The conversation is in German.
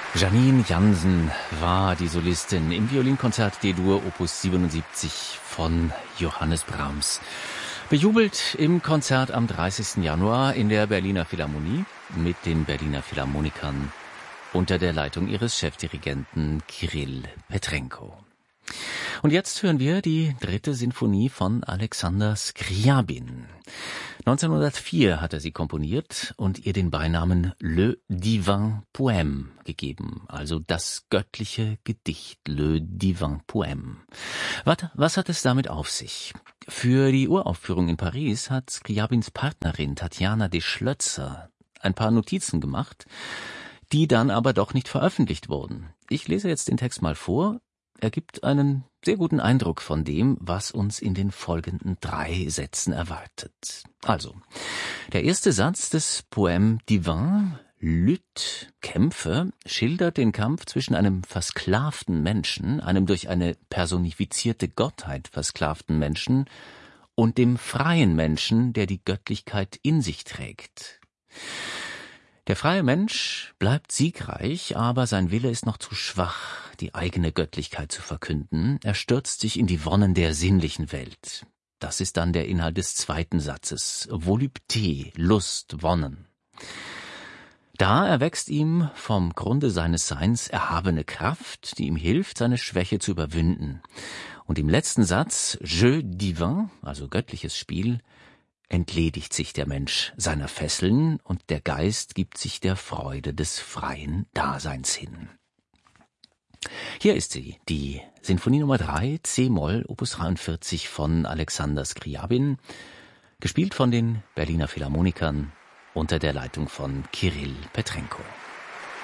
Janine Jansen war die Solistin im Violinkonzert D-Dur Opus 77 von Johannes Brahms. Bejubelt im Konzert am 30. Januar in der Berliner Philharmonie mit den Berliner Philharmonikern unter der Leitung ihres Chefdirigenten Kirill Petrenko. Und jetzt hören wir die 3. Sinfonie von Alexander Scriabin. 1904 hat er sie komponiert und ihr den Beinamen Le Divin Poème gegeben, also das göttliche Gedicht, Le Divin Poème. Was hat es damit auf sich? Für die Uraufführung in Paris hat Scriabins Partnerin Tatjana de Schlötzer ein paar Notizen gemacht, die dann aber doch nicht veröffentlicht wurden. Ich lese jetzt den Text mal vor. Er gibt einen sehr guten Eindruck von dem, was uns in den folgenden 3 Sätzen erwartet. Also, der erste Satz des Poème Divin, Lutte, Kämpfe, schildert den Kampf zwischen einem versklavten Menschen, einem durch eine personifizierte Gottheit versklavten Menschen und dem freien Menschen, der die Göttlichkeit in sich trägt. Der freie Mensch bleibt siegreich, aber sein Wille ist noch zu schwach, die eigene Göttlichkeit zu verkünden. Er stürzt sich in die Wonnen der sinnlichen Welt. Das ist dann der Inhalt des 2. Satzes. Volupté, Lust, Wonnen. Da erwächst ihm vom Grunde seines Seins erhabene Kraft, die ihm hilft, seine Schwäche zu überwinden. Und im letzten Satz, Jeu divin, also göttliches Spiel, entledigt sich der Mensch seiner Fesseln und der Geist gibt sich der Freude des freien Daseins hin. Hier ist sie, die Sinfonie Nummer 3, C-Moll, Opus 43 von Alexander Scriabin, gespielt von den Berliner Philharmonikern unter der Leitung von Kirill Petrenko.